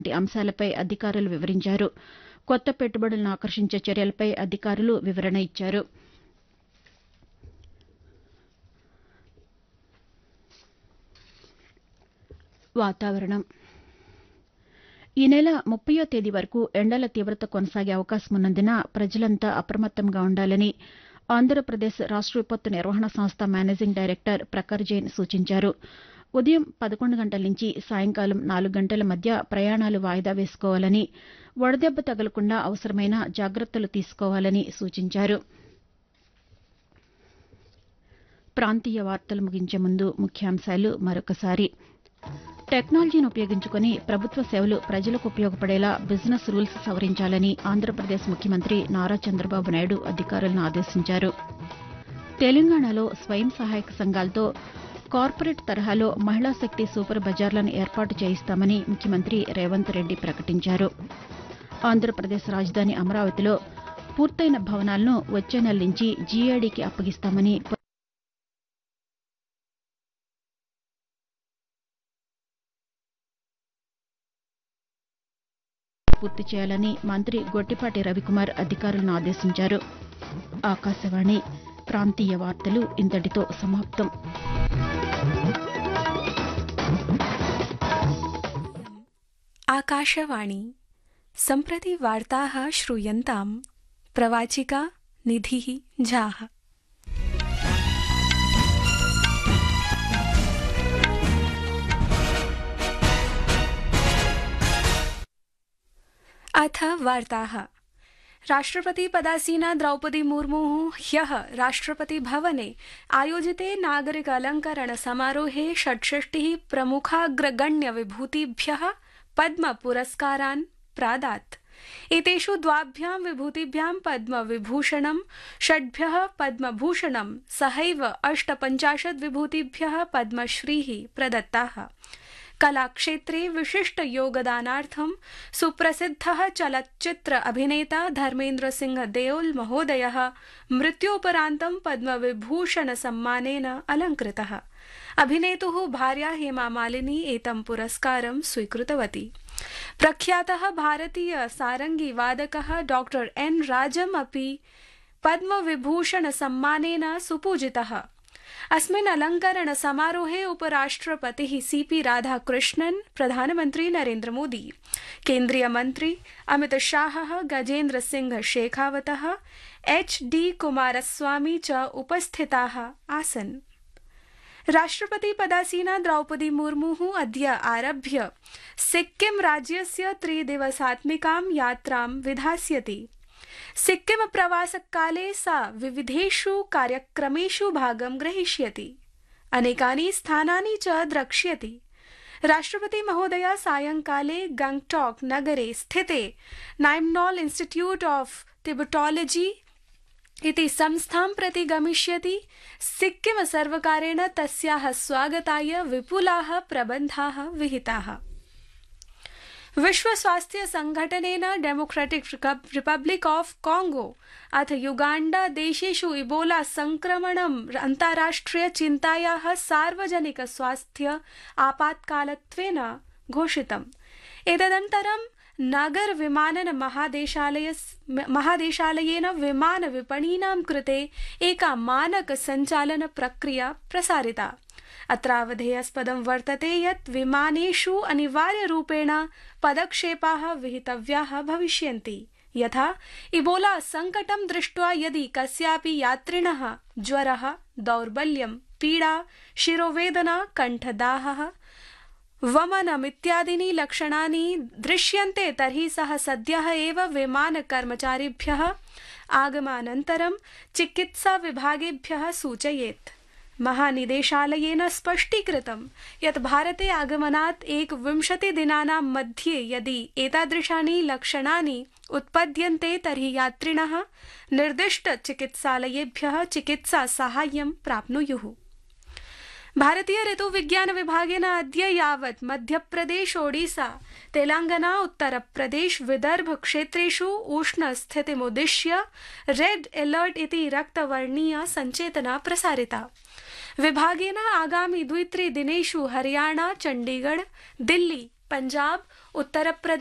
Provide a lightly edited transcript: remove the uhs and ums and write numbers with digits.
అంశాలపై అధికారులు వివరించారు. కొత్త పెట్టుబడులను ఆకర్షించే చర్యలపై అధికారులు వివరణ ఇచ్చారు. వాతావరణం. ఈ నెల 30వ తేదీ వరకు ఎండల తీవ్రత కొనసాగే అవకాశం ఉన్నందున ప్రజలంతా అప్రమత్తంగా ఉండాలని ఆంధ్రప్రదేశ్ రాష్ట్ర విపత్తు నిర్వహణ సంస్థ మేనేజింగ్ డైరెక్టర్ ప్రఖర్ జైన్ సూచించారు. ఉదయం 11 గంటల నుంచి సాయంకాలం 4 గంటల మధ్య ప్రయాణాలు వాయిదా వేసుకోవాలని, వడదెబ్బ తగలకుండా అవసరమైన జాగ్రత్తలు తీసుకోవాలని సూచించారు. ప్రాంతీయ వార్తలు ముగించే ముందు ముఖ్యాంశాలు మరొకసారి. టెక్నాలజీని ఉపయోగించుకుని ప్రభుత్వ సేవలు ప్రజలకు ఉపయోగపడేలా బిజినెస్ రూల్స్ సవరించాలని ఆంధ్రప్రదేశ్ ముఖ్యమంత్రి నారా చంద్రబాబు నాయుడు అధికారులను ఆదేశించారు. తెలంగాణలో స్వయం సహాయక సంఘాలతో కార్పొరేట్ తరహాలో మహిళా శక్తి సూపర్ బజార్లను ఏర్పాటు చేయిస్తామని ముఖ్యమంత్రి రేవంత్ రెడ్డి ప్రకటించారు. ఆంధ్రప్రదేశ్ రాజధాని అమరావతిలో పూర్తయిన భవనాలను వచ్చే నెల నుంచి జీఏడీకి అప్పగిస్తామని పూర్తి చేయాలని మంత్రి గొట్టిపాటి రవికుమార్ అధికారులను ఆదేశించారు. ఆకాశవాణి ప్రాంతీయ వార్తలు ఇంతటితో సమాప్తం. आकाशवाणी सम्प्रति वार्ताः श्रूयन्ताम्. प्रवाचिका निधिः झाः. अथ वार्ताः. राष्ट्रपति पदासीना द्रौपदी मुर्मुः ह्यः राष्ट्रपति भवने आयोजिते नागरिक अलंकरण समारोहे 66 प्रमुखाग्रगण्य विभूतिभ्यः पद्म पुरस्कारान् प्रादात्. एतेषु द्वाभ्यां विभूतिभ्यां पद्मविभूषणं, 6 पद्मभूषणं सहैव 58 विभूतिभ्यः पद्मश्रीः प्रदत्ताः. कलाक्षेत्रे विशिष्ट योगदानार्थं सुप्रसिद्धः चलच्चित्र अभिनेता धर्मेन्द्र सिंह देओल महोदयः मृत्योपरान्तं पद्मविभूषण सम्मानेन अलङ्कृतः. अभिनेतुः भार्या हेमा मालिनी एतं पुरस्कारं स्वीकृतवती. प्रख्यातः भारतीय सारंगी वादकः डॉक्टर एन राजम् अपि पद्मविभूषण सम्मानेन सुपूजितः. अस्मिन् अलंकरण समारोहे उपराष्ट्रपतिः सीपी राधाकृष्णन्, प्रधानमन्त्री नरेन्द्र मोदी, केन्द्रीय मन्त्री अमित शाहः, गजेन्द्र सिंह शेखावतः, HD कुमारस्वामी च उपस्थिताः आसन्. राष्ट्रपति पदासीना द्रौपदी मुर्मुः अद्य आरभ्य सिक्किम राज्यस्य 3 दिवसात्मिकां यात्रां विधास्यति. सिक्किम प्रवासकाले सा विविधेषु कार्यक्रमेषु भागं ग्रहीष्यति. अनेकानि स्थानानि च द्रक्ष्यति. राष्ट्रपति महोदया सायंकाले गंगटॉक नगरे स्थिते नाइम्नॉल इंस्टीट्यूट ऑफ टिबेटोलॉजी इति संस्थां प्रति गमिष्यति. सिक्किम सर्वकारेण तस्याः स्वागताय विपुलाः प्रबन्धाः विहिताः. विश्व स्वास्थ्य संघटनेन डेमोक्रेटिक रिपब्लिक ऑफ कांगो अथ युगांडा देशेषु इबोला संक्रमणं अन्ताराष्ट्रिय चिन्तायाः सार्वजनिक स्वास्थ्य आपातकालत्वेन घोषितम्. एतदनन्तरं नागर विमानन महादेशालयेन विमान विपणीनां कृते एका मानक सञ्चालन प्रक्रिया प्रसारिता. अत्रावधेयास्पदं वर्तते यत् विमानेषु अनिवार्यरूपेण पदक्षेपाः विहितव्याः भविष्यन्ति. यथा इबोला संकटं दृष्ट्वा यदि कस्यापि यात्रिणः ज्वरः, दौर्बल्यं, पीडा, शिरोवेदना, कण्ठदाहः, वमनमित्यादीनि लक्षणानि दृश्यन्ते तर्हि सः सद्यः एव विमानकर्मचारिभ्यः आगमनानन्तरं चिकित्सा विभागेभ्यः सूचयेत्. महानिदेशालयेन स्पष्टीकृतं यत् भारते आगमनात् 21 दिनानां मध्ये यदि एतादृशानि लक्षणानि उत्पद्यन्ते तर्हि यात्रिणः निर्दिष्ट चिकित्सालयेभ्यः चिकित्सा साहाय्यं प्राप्नुयुः. भारतीय ऋतुविज्ञान विभागेन अद्य यावत् मध्यप्रदेश, ओडिशा, तेलंगाना, उत्तरप्रदेश, विदर्भ क्षेत्रेषु उष्णस्थितिमुद्दिश्य रेड अलर्ट इति रक्तवर्णीय सञ्चेतना प्रसारिता. विभागेन आगामि 2-3 दिनेषु हरियाणा, चंडीगढ़, दिल्ली, पंजाब, उत्तरप्रदेश